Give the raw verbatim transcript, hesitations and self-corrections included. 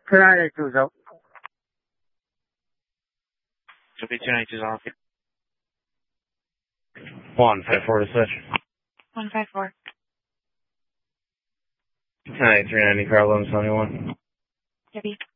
two ninety-two's out. W two ninety-two's off. One, five four to switch. One five four. Hi, three ninety, car eleven seventy-one. W.